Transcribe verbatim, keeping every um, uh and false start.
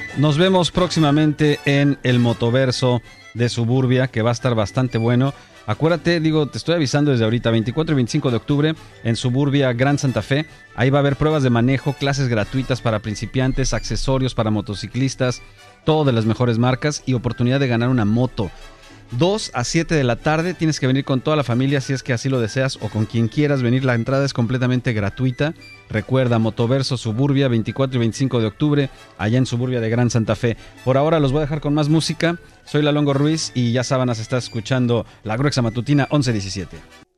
Nos vemos próximamente en el Motoverso de Suburbia, que va a estar bastante bueno. Acuérdate, digo, te estoy avisando desde ahorita, veinticuatro y veinticinco de octubre en Suburbia Gran Santa Fe. Ahí va a haber pruebas de manejo, clases gratuitas para principiantes, accesorios para motociclistas, todo de las mejores marcas y oportunidad de ganar una moto. dos a siete de la tarde, tienes que venir con toda la familia si es que así lo deseas o con quien quieras venir. La entrada es completamente gratuita. Recuerda, Motoverso Suburbia, veinticuatro y veinticinco de octubre, allá en Suburbia de Gran Santa Fe. Por ahora los voy a dejar con más música. Soy Lalongo Ruiz y ya Sábanas, estás escuchando La Gruesa Matutina once diecisiete.